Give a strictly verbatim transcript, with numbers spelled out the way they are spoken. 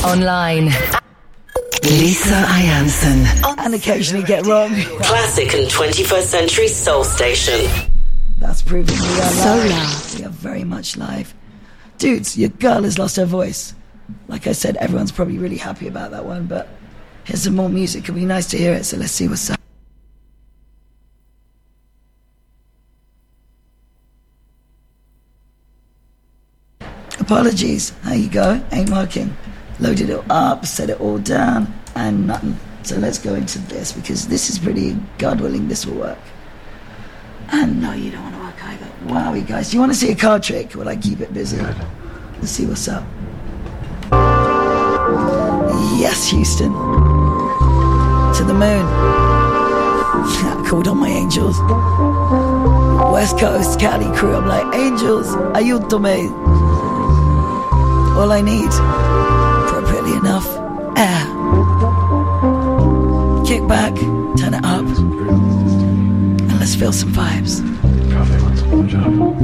Online. Lisa Ianson. And occasionally get wrong. Classic and twenty-first century soul station. That's proving we are So live. loud. We are very much live. Dudes, your girl has lost her voice. Like I said, everyone's probably really happy about that one, but here's some more music. It'll be nice to hear it, so let's see what's up. Apologies. There you go. Ain't working. Loaded it up, set it all down, and nothing. So let's go into this, because this is pretty, God willing, this will work. And no, you don't want to work either. Wow, you guys. Do you want to see a card trick? Will I keep it busy? Good. Let's see what's up. Yes, Houston. To the moon. I called on my angels. West Coast, Cali crew. I'm like, angels, ayúdame. All I need, appropriately enough, air. Kick back, turn it up, and let's feel some vibes. Coffee wants a blowjob.